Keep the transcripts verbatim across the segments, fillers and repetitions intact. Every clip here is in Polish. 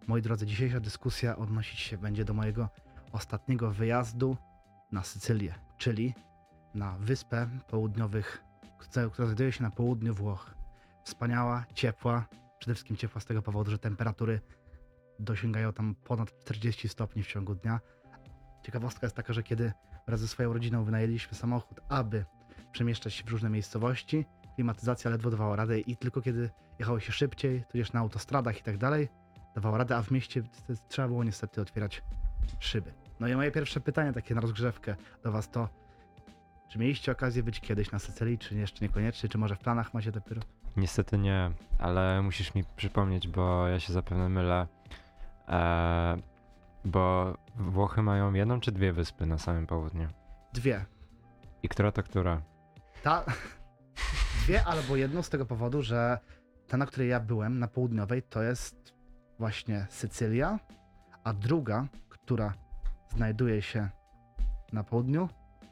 Moi drodzy, dzisiejsza dyskusja odnosić się będzie do mojego ostatniego wyjazdu na Sycylię, czyli na wyspę południowych, która znajduje się na południu Włoch. Wspaniała, ciepła, przede wszystkim ciepła z tego powodu, że temperatury dosięgają tam ponad czterdzieści stopni w ciągu dnia. Ciekawostka jest taka, że kiedy wraz ze swoją rodziną wynajęliśmy samochód, aby przemieszczać się w różne miejscowości, klimatyzacja ledwo dawała radę i tylko kiedy jechało się szybciej, tudzież na autostradach i tak dalej, dawała radę, a w mieście trzeba było niestety otwierać szyby. No i moje pierwsze pytanie takie na rozgrzewkę do was to, czy mieliście okazję być kiedyś na Sycylii, czy jeszcze niekoniecznie, czy może w planach macie dopiero? Niestety nie, ale musisz mi przypomnieć, bo ja się zapewne mylę. Eee, bo Włochy mają jedną czy dwie wyspy na samym południu? Dwie. I która to która? Ta... Dwie albo jedną z tego powodu, że ta, na której ja byłem, na południowej, to jest właśnie Sycylia, a druga, która znajduje się na południu,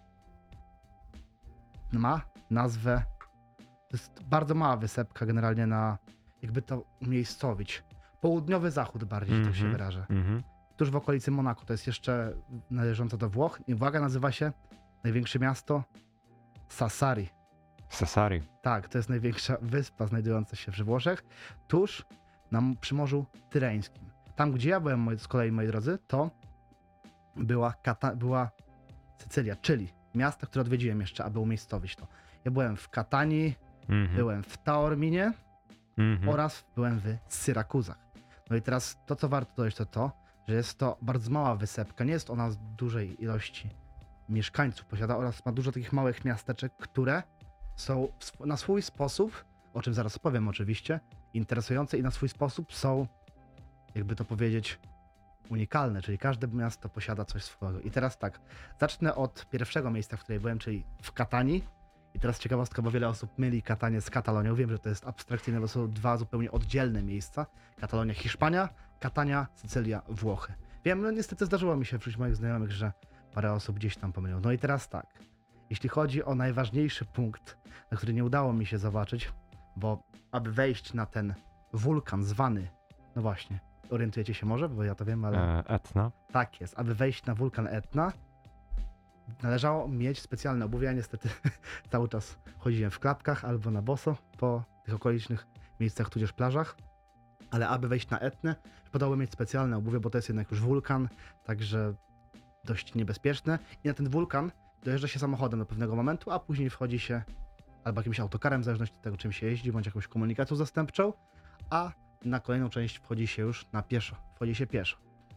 ma nazwę, to jest bardzo mała wysepka generalnie na, jakby to umiejscowić, południowy zachód bardziej, mm-hmm. tak się wyrażę. Mm-hmm. Tuż w okolicy Monako, to jest jeszcze należące do Włoch i uwaga, nazywa się największe miasto Sassari. Sassari. Tak, to jest największa wyspa znajdująca się we Włoszech, tuż na, przy Morzu Tyreńskim. Tam, gdzie ja byłem moi, z kolei, moi drodzy, to była, Kata, była Sycylia, czyli miasto, które odwiedziłem jeszcze, aby umiejscowić to. Ja byłem w Katanii, mm-hmm. byłem w Taorminie mm-hmm. oraz byłem w Syrakuzach. No i teraz to, co warto dodać, to to, że jest to bardzo mała wysepka. Nie jest ona z dużej ilości mieszkańców posiada oraz ma dużo takich małych miasteczek, które są na swój sposób, o czym zaraz powiem oczywiście, interesujące i na swój sposób są, jakby to powiedzieć, unikalne, czyli każde miasto posiada coś swojego. I teraz tak, zacznę od pierwszego miejsca, w której byłem, czyli w Katanii. I teraz ciekawostka, bo wiele osób myli Katanię z Katalonią. Wiem, że to jest abstrakcyjne, bo są dwa zupełnie oddzielne miejsca. Katalonia, Hiszpania, Katania, Sycylia, Włochy. Wiem, no niestety zdarzyło mi się wśród moich znajomych, że parę osób gdzieś tam pomyliło. No i teraz tak, jeśli chodzi o najważniejszy punkt, na który nie udało mi się zobaczyć, bo aby wejść na ten wulkan zwany, no właśnie, orientujecie się może, bo ja to wiem, ale... E, Etna. Tak jest, aby wejść na wulkan Etna, należało mieć specjalne obuwie. Ja niestety cały czas chodziłem w klapkach albo na boso po tych okolicznych miejscach, tudzież plażach, ale aby wejść na Etnę, wypadało mieć specjalne obuwie, bo to jest jednak już wulkan, także dość niebezpieczne. I na ten wulkan dojeżdża się samochodem do pewnego momentu, a później wchodzi się albo jakimś autokarem, w zależności od tego, czym się jeździ, bądź jakąś komunikacją zastępczą, a na kolejną część wchodzi się już na pieszo, wchodzi się pieszo.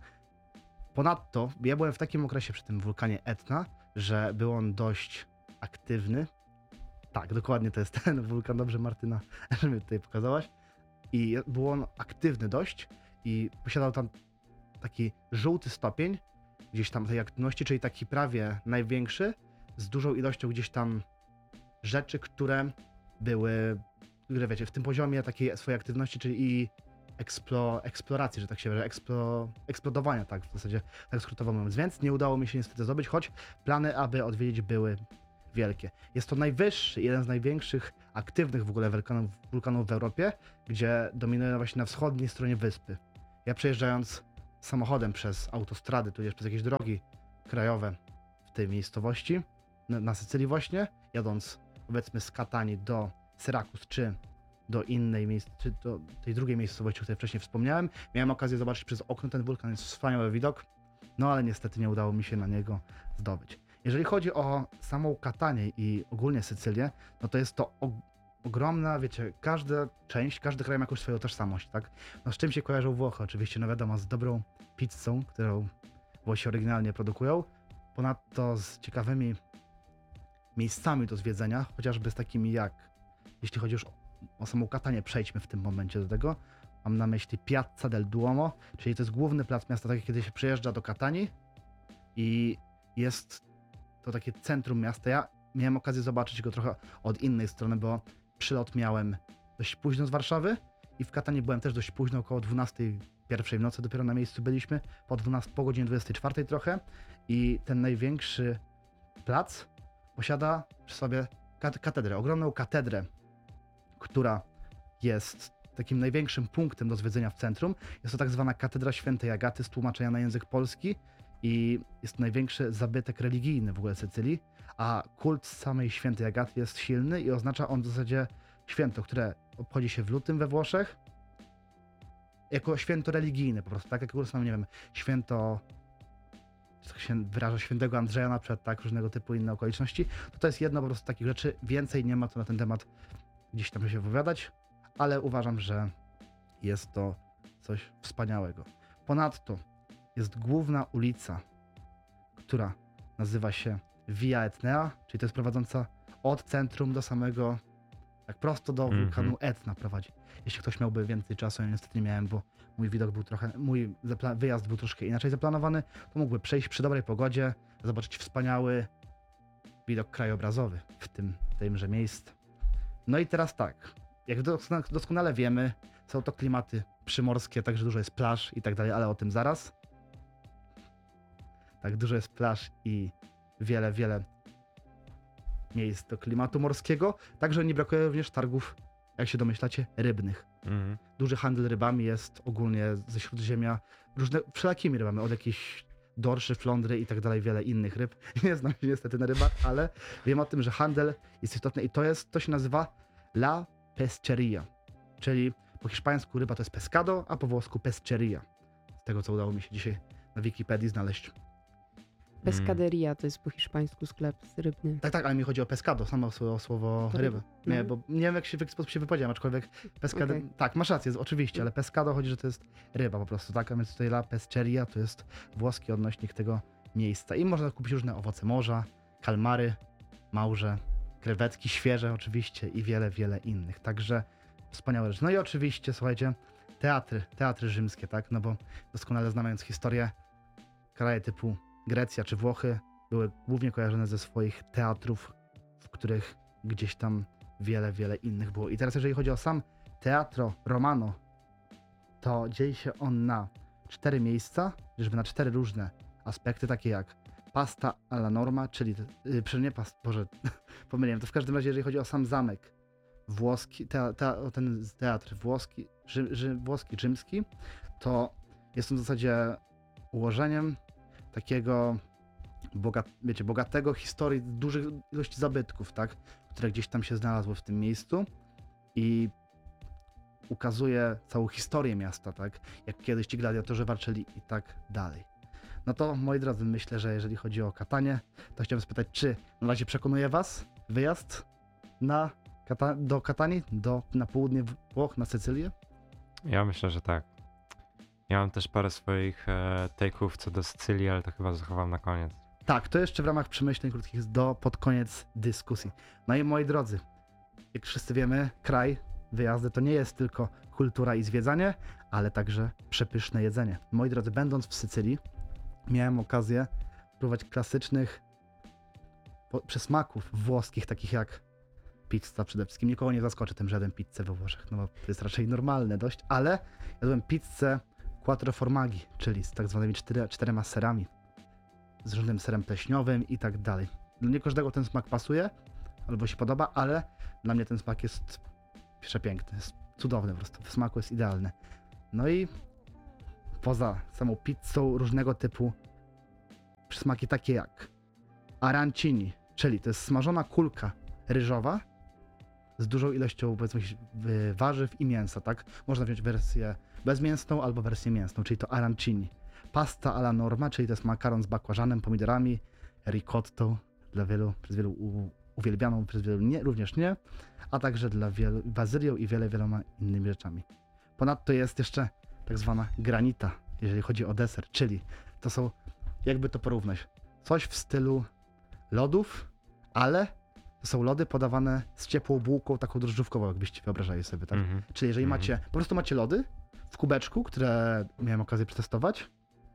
Ponadto ja byłem w takim okresie przy tym wulkanie Etna, że był on dość aktywny. Tak, dokładnie to jest ten wulkan, dobrze Martyna, że mi tutaj pokazałaś. I był on aktywny dość i posiadał tam taki żółty stopień gdzieś tam tej aktywności, czyli taki prawie największy, z dużą ilością gdzieś tam rzeczy, które były, które wiecie, w tym poziomie takiej swojej aktywności, czyli i eksplo, eksploracji, że tak się wyrażę, eksplo, eksplodowania, tak w zasadzie, tak skrótowo mówiąc, więc nie udało mi się niestety zdobyć, choć plany, aby odwiedzić, były wielkie. Jest to najwyższy, jeden z największych aktywnych w ogóle wulkanów, wulkanów w Europie, gdzie dominuje właśnie na wschodniej stronie wyspy. Ja przejeżdżając samochodem przez autostrady, tudzież przez jakieś drogi krajowe w tej miejscowości, na, na Sycylii właśnie, jadąc powiedzmy z Katanii do Syrakus, czy do innej miejsc, czy do tej drugiej miejscowości, o której wcześniej wspomniałem, miałem okazję zobaczyć przez okno ten wulkan, jest wspaniały widok, no ale niestety nie udało mi się na niego zdobyć. Jeżeli chodzi o samą Katanię i ogólnie Sycylię, no to jest to og- ogromna, wiecie, każda część, każdy kraj ma jakąś swoją tożsamość, tak? No z czym się kojarzą Włochy? Oczywiście, no wiadomo, z dobrą pizzą, którą Włosi oryginalnie produkują, ponadto z ciekawymi miejscami do zwiedzenia, chociażby z takimi jak, jeśli chodzi już o, o samą Katanię, przejdźmy w tym momencie do tego, mam na myśli Piazza del Duomo, czyli to jest główny plac miasta, tak jak kiedy się przyjeżdża do Katanii i jest to takie centrum miasta. Ja miałem okazję zobaczyć go trochę od innej strony, bo przylot miałem dość późno z Warszawy i w Katanii byłem też dość późno, około dwunastej, pierwszej w nocy dopiero na miejscu byliśmy, po, dwunastej, po godzinie dwudziestej czwartej trochę i ten największy plac posiada przy sobie katedrę, ogromną katedrę, która jest takim największym punktem do zwiedzenia w centrum. Jest to tak zwana Katedra Świętej Agaty z tłumaczenia na język polski i jest to największy zabytek religijny w ogóle Sycylii, a kult samej Świętej Agaty jest silny i oznacza on w zasadzie święto, które obchodzi się w lutym we Włoszech jako święto religijne po prostu, tak jak sam, nie wiem, święto, jak się wyraża, świętego Andrzeja na przykład, tak, różnego typu inne okoliczności. To, to jest jedno po prostu takich rzeczy, więcej nie ma co na ten temat gdzieś tam się wypowiadać, ale uważam, że jest to coś wspaniałego. Ponadto jest główna ulica, która nazywa się Via Etnea, czyli to jest prowadząca od centrum do samego, tak prosto do Mhm. wulkanu Etna prowadzi. Jeśli ktoś miałby więcej czasu, ja niestety nie miałem, bo mój widok był trochę, mój zapla- wyjazd był troszkę inaczej zaplanowany, to mógłby przejść przy dobrej pogodzie, zobaczyć wspaniały widok krajobrazowy w tym tymże miejscu. No i teraz tak, jak doskonale, doskonale wiemy, są to klimaty przymorskie, także dużo jest plaż i tak dalej, ale o tym zaraz. Tak, dużo jest plaż i wiele, wiele miejsc do klimatu morskiego, także nie brakuje również targów, jak się domyślacie, rybnych. Mhm. Duży handel rybami jest ogólnie ze Śródziemia, różne, wszelakimi rybami, od jakichś dorszy, flądry i tak dalej, wiele innych ryb. Nie znam się niestety na rybach, ale wiem o tym, że handel jest istotny i to jest, to się nazywa la pesceria, czyli po hiszpańsku ryba to jest pescado, a po włosku pesceria. Z tego, co udało mi się dzisiaj na Wikipedii znaleźć. Pescaderia to jest po hiszpańsku sklep rybny. Tak, tak, ale mi chodzi o pescado, samo słowo, słowo To ryby. ryba. Nie, No. bo nie wiem, jak się w jaki sposób się wypowiedziałem, aczkolwiek pescado, Okej. tak, masz rację, oczywiście, ale pescado chodzi, że to jest ryba po prostu, tak, a więc tutaj la pesceria to jest włoski odnośnik tego miejsca i można kupić różne owoce morza, kalmary, małże, krewetki świeże oczywiście i wiele, wiele innych, także wspaniałe rzeczy. No i oczywiście, słuchajcie, teatry, teatry rzymskie, tak, no bo doskonale znając historię, kraje typu Grecja czy Włochy były głównie kojarzone ze swoich teatrów, w których gdzieś tam wiele, wiele innych było. I teraz jeżeli chodzi o sam Teatro Romano, to dzieli się on na cztery miejsca, żeby na cztery różne aspekty, takie jak pasta alla norma, czyli, yy, przy nie past, Boże, pomyliłem, to w każdym razie jeżeli chodzi o sam zamek włoski, te, te, o ten teatr włoski, rzy, rzy, włoski, rzymski, to jest on w zasadzie ułożeniem takiego bogat, wiecie, bogatego historii, dużych ilości zabytków, tak, które gdzieś tam się znalazły w tym miejscu i ukazuje całą historię miasta, tak, jak kiedyś ci gladiatorzy walczyli i tak dalej. No to, moi drodzy, myślę, że jeżeli chodzi o Katanię, to chciałbym spytać, czy na razie przekonuje was wyjazd na Kata- do Katanii, do, na południe Włoch, na Sycylię? Ja myślę, że tak. Ja mam też parę swoich e, take'ów co do Sycylii, ale to chyba zachowam na koniec. Tak, to jeszcze w ramach przemyśleń krótkich do pod koniec dyskusji. No i moi drodzy, jak wszyscy wiemy, kraj, wyjazdy to nie jest tylko kultura i zwiedzanie, ale także przepyszne jedzenie. Moi drodzy, będąc w Sycylii, miałem okazję próbować klasycznych po, przysmaków włoskich, takich jak pizza przede wszystkim. Nikogo nie zaskoczy tym, że jadłem pizzę we Włoszech, no bo to jest raczej normalne dość, ale jadłem pizzę quattro formaggi, czyli z tak zwanymi cztery, czterema serami, z różnym serem pleśniowym i tak dalej. Dla nie każdego ten smak pasuje, albo się podoba, ale dla mnie ten smak jest przepiękny, jest cudowny po prostu, w smaku jest idealny. No i poza samą pizzą różnego typu przysmaki takie jak arancini, czyli to jest smażona kulka ryżowa z dużą ilością, powiedzmy, y, warzyw i mięsa, tak? Można wziąć wersję bezmięsną albo wersję mięsną, czyli to arancini. Pasta alla norma, czyli to jest makaron z bakłażanem, pomidorami, ricottą, dla wielu, przez wielu u, uwielbianą, przez wielu nie, również nie, a także dla wielu bazylią i wiele, wieloma innymi rzeczami. Ponadto jest jeszcze tak zwana granita, jeżeli chodzi o deser, czyli to są, jakby to porównać, coś w stylu lodów, ale to są lody podawane z ciepłą bułką, taką drożdżówkową, jakbyście wyobrażali sobie, tak? Mhm. Czyli jeżeli Mhm. macie, po prostu macie lody w kubeczku, które miałem okazję przetestować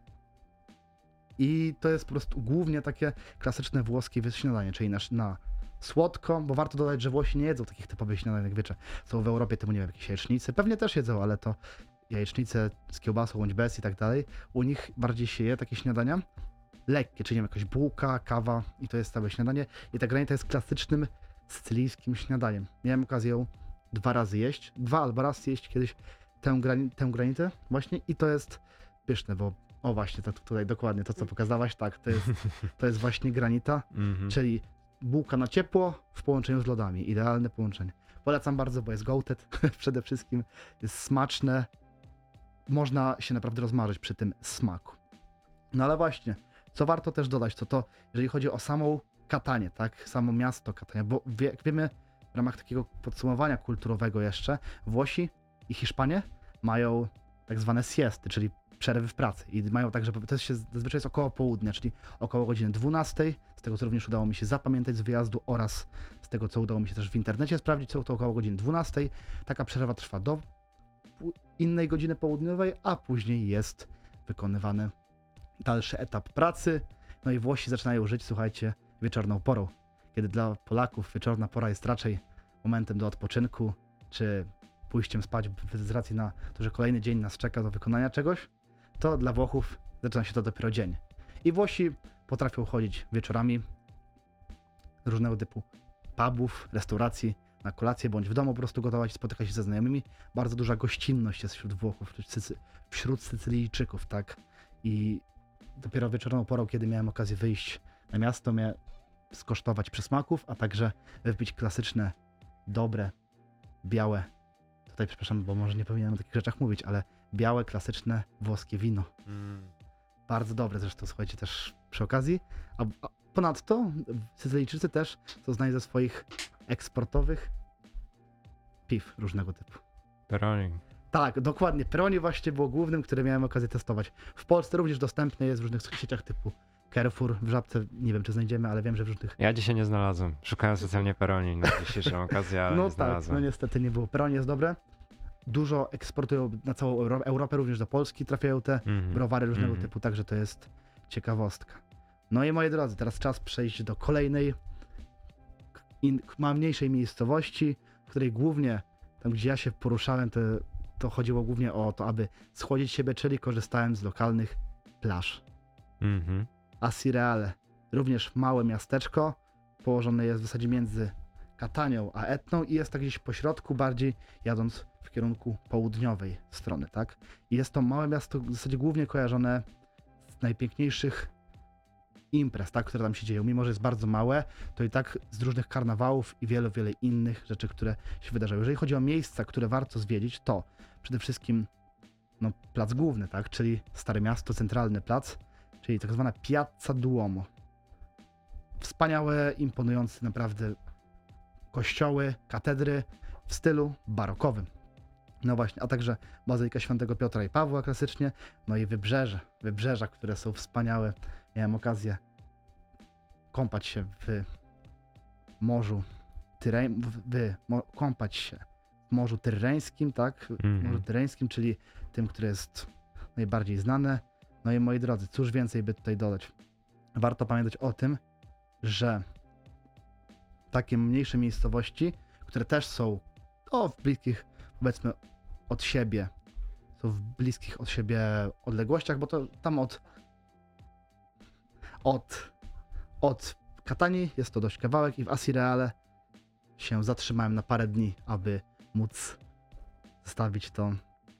i to jest po prostu głównie takie klasyczne włoskie śniadanie, czyli na, na słodko, bo warto dodać, że Włosi nie jedzą takich typowych śniadań, jak wiecie, są w Europie typu, nie wiem, jakieś jajecznice, pewnie też jedzą, ale to jajecznice z kiełbasą bądź bez i tak dalej, u nich bardziej się je takie śniadania lekkie, czyli nie wiem, jakaś bułka, kawa i to jest całe śniadanie i ta granita jest klasycznym sycylijskim śniadaniem. Miałem okazję ją dwa razy jeść, dwa albo raz jeść kiedyś tę, grani- tę granitę właśnie i to jest pyszne, bo o właśnie, to tutaj dokładnie to, co pokazałaś, tak, to jest, to jest właśnie granita, Mhm. czyli bułka na ciepło w połączeniu z lodami. Idealne połączenie. Polecam bardzo, bo jest goated przede wszystkim. Jest smaczne. Można się naprawdę rozmarzyć przy tym smaku. No ale właśnie, co warto też dodać, to to, jeżeli chodzi o samą Katanię, tak, samo miasto Katania, bo wie, jak wiemy, w ramach takiego podsumowania kulturowego jeszcze, Włosi i Hiszpanie mają tak zwane siesty, czyli przerwy w pracy i mają tak, że to jest się zazwyczaj jest około południa, czyli około godziny dwunastej, z tego co również udało mi się zapamiętać z wyjazdu oraz z tego co udało mi się też w internecie sprawdzić, są to około godziny dwunastej. Taka przerwa trwa do pu- innej godziny południowej, a później jest wykonywany dalszy etap pracy. No i Włosi zaczynają żyć, słuchajcie, wieczorną porą, kiedy dla Polaków wieczorna pora jest raczej momentem do odpoczynku, czy pójściem spać z racji na to, że kolejny dzień nas czeka do wykonania czegoś, to dla Włochów zaczyna się to dopiero dzień. I Włosi potrafią chodzić wieczorami do różnego typu pubów, restauracji, na kolację, bądź w domu po prostu gotować, spotykać się ze znajomymi. Bardzo duża gościnność jest wśród Włochów, wśród Sycylijczyków, tak? I dopiero wieczorną porą, kiedy miałem okazję wyjść na miasto, miałem skosztować przysmaków, a także wypić klasyczne, dobre, białe, tutaj przepraszam, bo może nie powinienem o takich rzeczach mówić, ale białe, klasyczne włoskie wino. Mm. Bardzo dobre zresztą, słuchajcie, też przy okazji. A, a ponadto Sycylijczycy też są znani ze swoich eksportowych piw różnego typu. Peroni. Tak, dokładnie. Peroni właśnie było głównym, które miałem okazję testować. W Polsce również dostępne jest w różnych sieciach typu Carrefour, w Żabce, nie wiem czy znajdziemy, ale wiem, że w różnych... Ja dzisiaj nie znalazłem. Szukałem specjalnie Peroni na dzisiejszą okazję, ale no nie tak, znalazłem. no niestety nie było. Peroni jest dobre. Dużo eksportują na całą Euro- Europę, również do Polski trafiają te Mhm. browary różnego Mhm. typu, także to jest ciekawostka. No i moi drodzy, teraz czas przejść do kolejnej, in, ma mniejszej miejscowości, w której głównie, tam gdzie ja się poruszałem, to, to chodziło głównie o to, aby schłodzić siebie, czyli korzystałem z lokalnych plaż. Mhm. Asireale, również małe miasteczko, położone jest w zasadzie między Katanią a Etną i jest tak gdzieś po środku, bardziej jadąc w kierunku południowej strony, tak? I jest to małe miasto w zasadzie głównie kojarzone z najpiękniejszych imprez, tak, które tam się dzieją. Mimo że jest bardzo małe, to i tak z różnych karnawałów i wiele, wiele innych rzeczy, które się wydarzają. Jeżeli chodzi o miejsca, które warto zwiedzić, to przede wszystkim no, plac główny, tak, czyli Stare Miasto, centralny plac, czyli tak zwana Piazza Duomo. Wspaniałe, imponujące naprawdę kościoły, katedry w stylu barokowym. No właśnie, a także Bazylika Świętego Piotra i Pawła klasycznie, no i wybrzeże, wybrzeża, które są wspaniałe. Miałem okazję kąpać się w morzu Tyre... w, w, mo, kąpać się w Morzu Tyreńskim, tak? Mhm. Morzu Tyreńskim, czyli tym, które jest najbardziej znane. No i moi drodzy, cóż więcej by tutaj dodać? Warto pamiętać o tym, że takie mniejsze miejscowości, które też są o, w bliskich, powiedzmy, od siebie, są w bliskich od siebie odległościach, bo to tam od od, od Katanii jest to dość kawałek i w Asireale się zatrzymałem na parę dni, aby móc zostawić to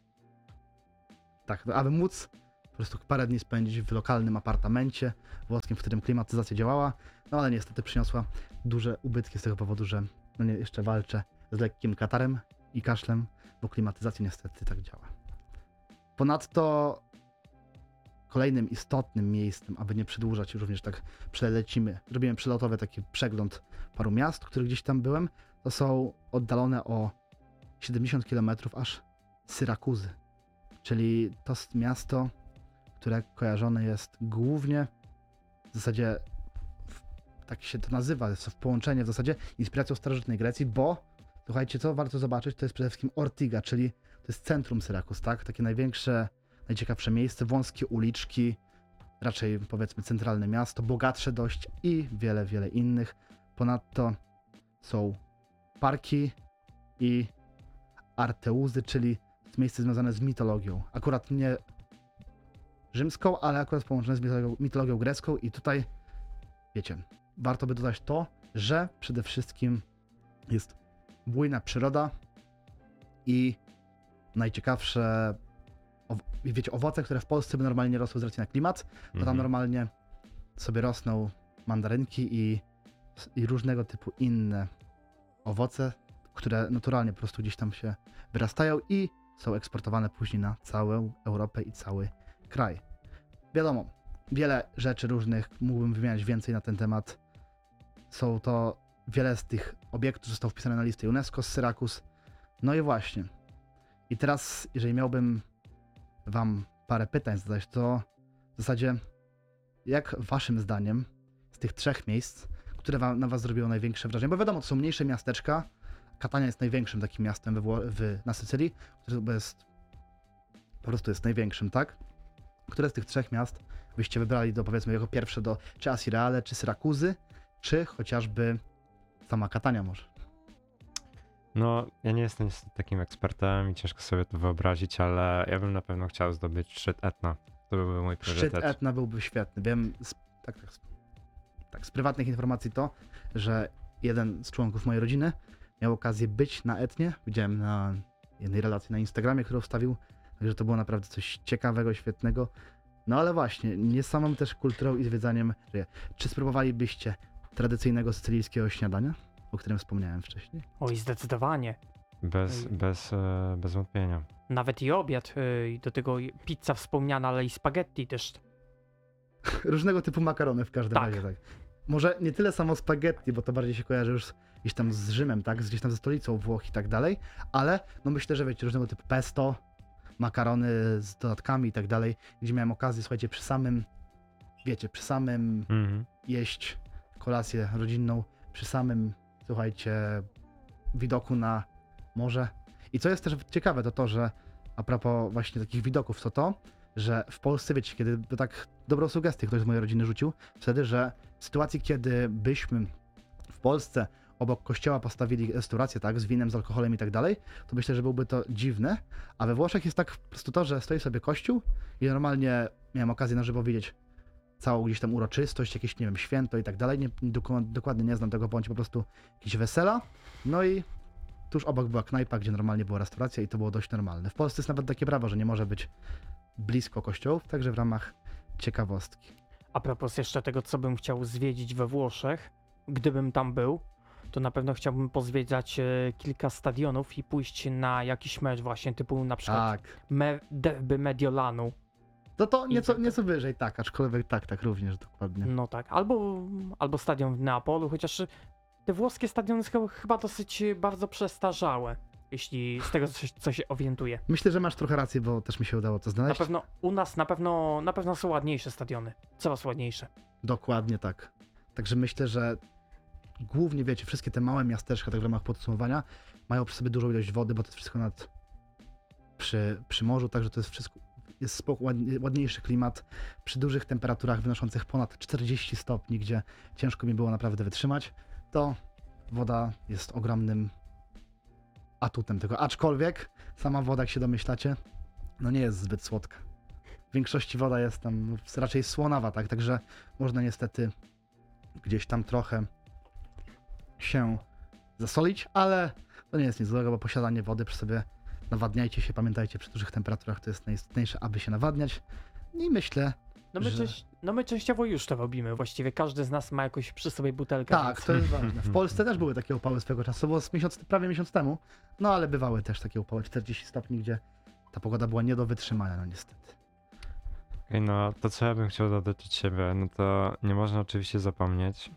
tak, aby móc po prostu parę dni spędzić w lokalnym apartamencie włoskim, w którym klimatyzacja działała, no ale niestety przyniosła duże ubytki z tego powodu, że no nie, jeszcze walczę z lekkim katarem i kaszlem, bo klimatyzacja niestety tak działa. Ponadto kolejnym istotnym miejscem, aby nie przedłużać, również tak przelecimy, zrobiłem przelotowy taki przegląd paru miast, w których gdzieś tam byłem, to są oddalone o siedemdziesiąt kilometrów aż Syrakuzy, czyli to jest miasto, które kojarzone jest głównie, w zasadzie w, tak się to nazywa, jest to w połączenie w zasadzie inspiracją starożytnej Grecji, bo słuchajcie, co warto zobaczyć, to jest przede wszystkim Ortiga, czyli to jest centrum Syrakus, tak? Takie największe, najciekawsze miejsce, wąskie uliczki, raczej powiedzmy centralne miasto, bogatsze dość i wiele, wiele innych. Ponadto są parki i arteuzy, czyli miejsce związane z mitologią. Akurat nie rzymską, ale akurat połączone z mitologią, mitologią grecką i tutaj, wiecie, warto by dodać to, że przede wszystkim jest bujna przyroda, i najciekawsze, ow- wiecie, owoce, które w Polsce by normalnie nie rosły z racji na klimat, to tam Mhm. normalnie sobie rosną mandarynki i, i różnego typu inne owoce, które naturalnie po prostu gdzieś tam się wyrastają i są eksportowane później na całą Europę i cały kraj. Wiadomo, wiele rzeczy różnych, mógłbym wymieniać więcej na ten temat. Są to, wiele z tych obiektów zostało wpisane na listę UNESCO z Syrakus. No i właśnie. I teraz, jeżeli miałbym wam parę pytań zadać, to w zasadzie jak waszym zdaniem z tych trzech miejsc, które wam, na was zrobiło największe wrażenie, bo wiadomo, to są mniejsze miasteczka, Catania jest największym takim miastem we Wło- w, na Sycylii, które jest, po prostu jest największym, tak? Które z tych trzech miast byście wybrali do, powiedzmy, jako pierwsze do czy Asireale, czy Syrakuzy, czy chociażby sama Catania może? No, ja nie jestem niestety takim ekspertem i ciężko sobie to wyobrazić, ale ja bym na pewno chciał zdobyć szczyt Etna. To byłby mój Szczyt priorytet. Etna byłby świetny. Wiem z, tak, tak, z, tak, z prywatnych informacji to, że jeden z członków mojej rodziny miał okazję być na Etnie. Widziałem na jednej relacji na Instagramie, którą wstawił, także to było naprawdę coś ciekawego, świetnego. No ale właśnie, nie samą też kulturą i zwiedzaniem. Że czy spróbowalibyście tradycyjnego sycylijskiego śniadania, o którym wspomniałem wcześniej? Oj, zdecydowanie. Bez, Ej. bez, e, bez wątpienia. Nawet i obiad, y, i do tego i pizza wspomniana, ale i spaghetti też. Różnego typu makarony w każdym Tak. razie, tak. Może nie tyle samo spaghetti, bo to bardziej się kojarzy już z- gdzieś tam z Rzymem, tak? Gdzieś tam ze stolicą Włoch i tak dalej, ale no myślę, że wiecie, różnego typu pesto, makarony z dodatkami i tak dalej, gdzie miałem okazję, słuchajcie, przy samym, wiecie, przy samym Mhm. jeść kolację rodzinną, przy samym, słuchajcie, widoku na morze. I co jest też ciekawe, to to, że a propos właśnie takich widoków, to to, że w Polsce, wiecie, kiedy to tak dobrą sugestię ktoś z mojej rodziny rzucił, wtedy, że w sytuacji, kiedy byśmy w Polsce obok kościoła postawili restaurację, tak, z winem, z alkoholem i tak dalej, to myślę, że byłby to dziwne, a we Włoszech jest tak po prostu to, że stoi sobie kościół i normalnie miałem okazję na żywo widzieć całą gdzieś tam uroczystość, jakieś, nie wiem, święto i tak dalej, nie, doku- dokładnie nie znam tego pojęcia, po prostu jakieś wesela, no i tuż obok była knajpa, gdzie normalnie była restauracja i to było dość normalne. W Polsce jest nawet takie prawo, że nie może być blisko kościołów, także w ramach ciekawostki. A propos jeszcze tego, co bym chciał zwiedzić we Włoszech, gdybym tam był, to na pewno chciałbym pozwiedzać e, kilka stadionów i pójść na jakiś mecz właśnie, typu na przykład Tak. me, derby Mediolanu. To to nieco, Inter- nieco wyżej, tak, aczkolwiek tak, tak również dokładnie. No tak, albo, albo stadion w Neapolu, chociaż te włoskie stadiony są chyba dosyć e, bardzo przestarzałe, jeśli z tego co, co się orientuję. Myślę, że masz trochę rację, bo też mi się udało to Na znaleźć. pewno u nas na pewno, na pewno są ładniejsze stadiony, coraz ładniejsze. Dokładnie tak. Także myślę, że głównie, wiecie, wszystkie te małe miasteczka, tak w ramach podsumowania, mają przy sobie dużą ilość wody, bo to jest wszystko nad przy, przy morzu, także to jest wszystko, jest spoko, ładnie- ładniejszy klimat przy dużych temperaturach wynoszących ponad czterdzieści stopni, gdzie ciężko mi było naprawdę wytrzymać, to woda jest ogromnym atutem tego, aczkolwiek sama woda, jak się domyślacie, no nie jest zbyt słodka. W większości woda jest tam no, raczej słonawa, tak, także można niestety gdzieś tam trochę się zasolić, ale to nie jest nic złego, bo posiadanie wody przy sobie, nawadniajcie się, pamiętajcie, przy dużych temperaturach to jest najistotniejsze, aby się nawadniać. I myślę, No my, że- część, no my częściowo już to robimy, właściwie każdy z nas ma jakoś przy sobie butelkę. tak, więc- to jest ważne. W Polsce też były takie upały swego czasu, było z miesiąc, prawie miesiąc temu, no ale bywały też takie upały czterdzieści stopni, gdzie ta pogoda była nie do wytrzymania, no niestety. Okej, no to co ja bym chciał dodać od siebie, no to nie można oczywiście zapomnieć,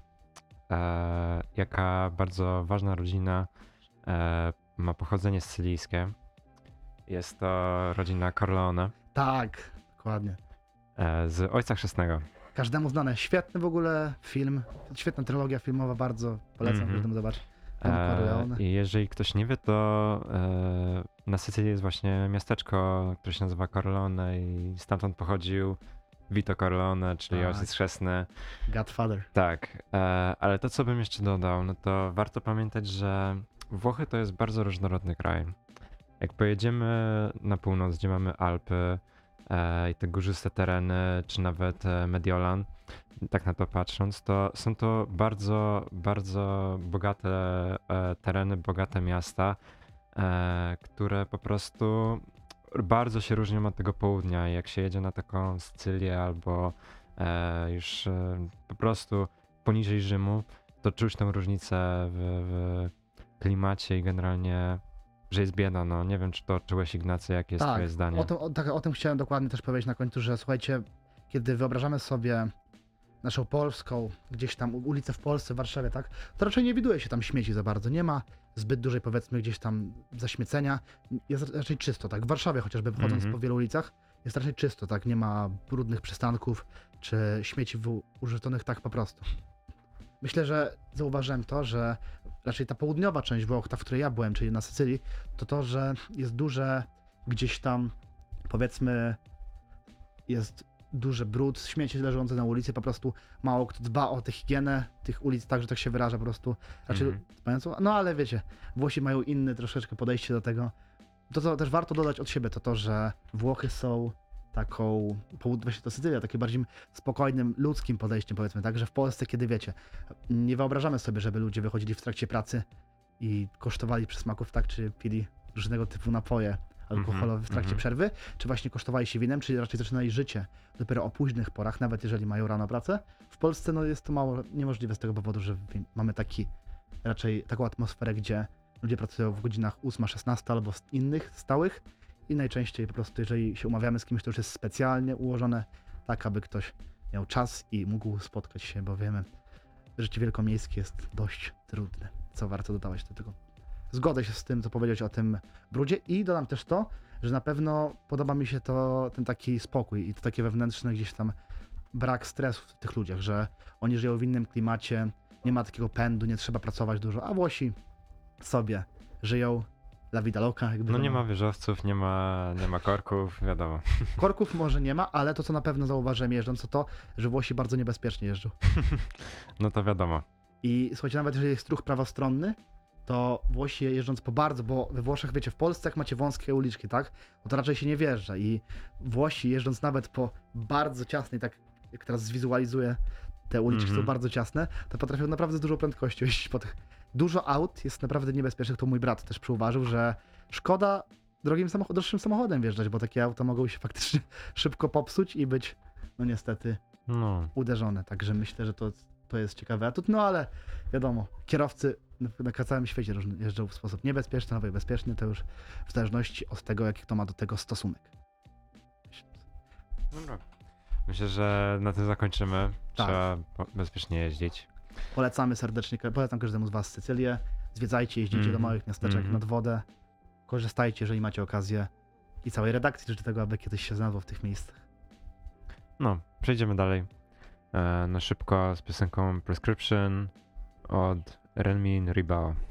e, jaka bardzo ważna rodzina e, ma pochodzenie sycylijskie. Jest to rodzina Corleone Tak, dokładnie. e, z Ojca Chrzestnego. Każdemu znane. Świetny w ogóle film, świetna trylogia filmowa, bardzo polecam Mhm. każdemu zobaczyć. Don Corleone. I jeżeli ktoś nie wie, to e, na Sycylii jest właśnie miasteczko, które się nazywa Corleone i stamtąd pochodził Vito Corleone, czyli Tak. ojciec chrzestny. Godfather. Tak, e, ale to co bym jeszcze dodał, no to warto pamiętać, że Włochy to jest bardzo różnorodny kraj. Jak pojedziemy na północ, gdzie mamy Alpy e, i te górzyste tereny, czy nawet e, Mediolan, tak na to patrząc, to są to bardzo, bardzo bogate e, tereny, bogate miasta, e, które po prostu bardzo się różnią od tego południa. Jak się jedzie na taką Sycylię albo e, już e, po prostu poniżej Rzymu, to czuć tą różnicę w, w klimacie i generalnie, że jest bieda. No nie wiem, czy to czułeś, Ignacy, jakie jest twoje zdanie. O tym, o, tak, o tym chciałem dokładnie też powiedzieć na końcu, że słuchajcie, kiedy wyobrażamy sobie naszą polską, gdzieś tam ulicę w Polsce, w Warszawie, tak, to raczej nie widuje się tam śmieci za bardzo. Nie ma zbyt dużej, powiedzmy, gdzieś tam zaśmiecenia. Jest raczej czysto, tak. W Warszawie chociażby, chodząc Mhm. po wielu ulicach, jest raczej czysto, tak. Nie ma brudnych przystanków czy śmieci wu- urzuconych tak po prostu. Myślę, że zauważyłem to, że raczej ta południowa część Włoch, ta, w której ja byłem, czyli na Sycylii, to to, że jest duże gdzieś tam, powiedzmy, jest duży brud, śmieci leżące na ulicy, po prostu mało kto dba o tę higienę tych ulic, tak, że tak się wyraża po prostu. Raczej, Mhm. pamiętam, no ale wiecie, Włosi mają inne troszeczkę podejście do tego. To, co też warto dodać od siebie, to to, że Włochy są taką, połud- właśnie to Sycylia, takim bardziej spokojnym, ludzkim podejściem, powiedzmy, tak, że w Polsce, kiedy wiecie, nie wyobrażamy sobie, żeby ludzie wychodzili w trakcie pracy i kosztowali przysmaków, tak, czy pili różnego typu napoje alkoholowe w trakcie mhm. przerwy, czy właśnie kosztowali się winem, czy raczej zaczynali życie dopiero o późnych porach, nawet jeżeli mają rano pracę. W Polsce no, jest to mało niemożliwe z tego powodu, że wi- mamy taki, raczej taką atmosferę, gdzie ludzie pracują w godzinach ósma szesnasta albo z innych stałych i najczęściej po prostu, jeżeli się umawiamy z kimś, to już jest specjalnie ułożone tak, aby ktoś miał czas i mógł spotkać się, bo wiemy, że życie wielkomiejskie jest dość trudne, co warto dodawać do tego. Zgodzę się z tym, co powiedziałeś o tym brudzie i dodam też to, że na pewno podoba mi się to, ten taki spokój i to takie wewnętrzne gdzieś tam brak stresu w tych ludziach, że oni żyją w innym klimacie, nie ma takiego pędu, nie trzeba pracować dużo, a Włosi sobie żyją la vida loca. Jakby No to nie było. ma wieżowców, nie ma, nie ma korków, wiadomo. Korków może nie ma, ale to co na pewno zauważyłem jeżdżąc, to to, że Włosi bardzo niebezpiecznie jeżdżą. No to wiadomo. I słuchajcie, nawet jeżeli jest ruch prawostronny, to Włosi jeżdżąc po bardzo, bo we Włoszech, wiecie, w Polsce jak macie wąskie uliczki, tak, no to raczej się nie wjeżdża i Włosi jeżdżąc nawet po bardzo ciasnej, tak jak teraz zwizualizuję, te uliczki Mhm. są bardzo ciasne, to potrafią naprawdę z dużą prędkością jeździć po tych. Dużo aut jest naprawdę niebezpiecznych, to mój brat też przyuważył, że szkoda drogim samochod- droższym samochodem wjeżdżać, bo takie auta mogą się faktycznie szybko popsuć i być, no niestety, No. uderzone, także myślę, że to, to jest ciekawy atut, no ale wiadomo, kierowcy na, na całym świecie różny- jeżdżą w sposób niebezpieczny albo bezpieczny, to już w zależności od tego, jaki kto ma do tego stosunek. Dobra. Myślę, że na tym zakończymy. Tak. Trzeba po- bezpiecznie jeździć. Polecamy serdecznie, polecam każdemu z Was Sycylię, zwiedzajcie, jeździcie do Mhm, małych miasteczek mhm. nad wodę, korzystajcie, jeżeli macie okazję i całej redakcji życzę tego, aby kiedyś się znalazło w tych miejscach. No, przejdziemy dalej. E, na szybko z piosenką Prescription od Renmin Ribao.